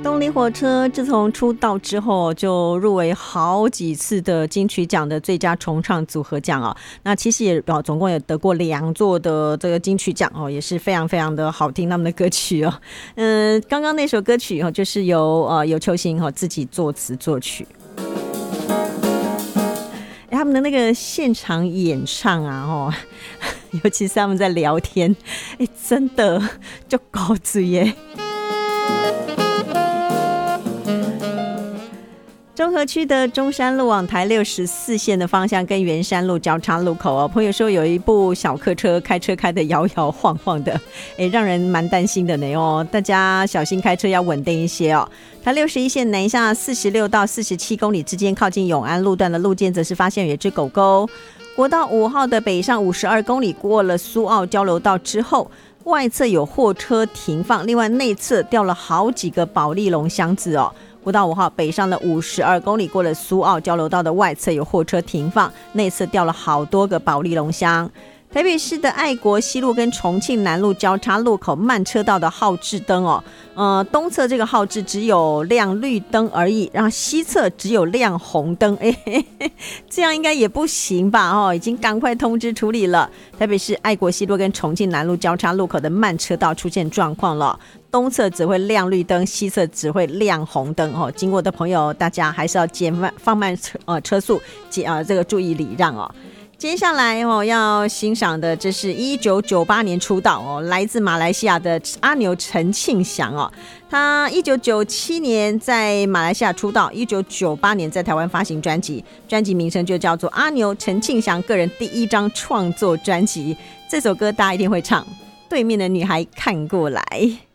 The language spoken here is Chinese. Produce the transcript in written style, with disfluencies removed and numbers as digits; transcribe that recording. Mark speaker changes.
Speaker 1: 动力火车自从出道之后就入围好几次的金曲奖的最佳重唱组合奖哦。那其实也总共也得过2座的这个金曲奖哦，也是非常非常的好听他们的歌曲哦。刚刚那首歌曲哦，就是由秋兴自己作词作曲。他们的那个现场演唱啊，尤其是他们在聊天，真的就高嘴耶。中和区的中山路往台64线的方向跟圆山路交叉路口哦，朋友说有一部小客车开车开得摇摇晃晃的，让人蛮担心的呢哦，大家小心开车要稳定一些哦。台61线南下46到47公里之间，靠近永安路段的路肩则是发现有一只狗狗。国道5号的北上52公里，过了苏澳交流道之后，外侧有货车停放，另外内侧掉了好几个保丽龙箱子哦。国道5号北上的52公里，过了苏澳交流道的外侧有货车停放，内侧掉了好多个保丽龙箱。台北市的爱国西路跟重庆南路交叉路口慢车道的号志灯哦，东侧这个号志只有亮绿灯而已，然后西侧只有亮红灯，这样应该也不行吧？哦，已经赶快通知处理了。台北市爱国西路跟重庆南路交叉路口的慢车道出现状况了，东侧只会亮绿灯，西侧只会亮红灯哦。经过的朋友，大家还是要放慢车速，这个注意礼让哦。接下来要欣赏的，这是1998年出道来自马来西亚的阿牛陈庆祥他1997年在马来西亚出道，1998年在台湾发行专辑，专辑名称就叫做阿牛陈庆祥个人第1张创作专辑。这首歌大家一定会唱，对面的女孩看过来。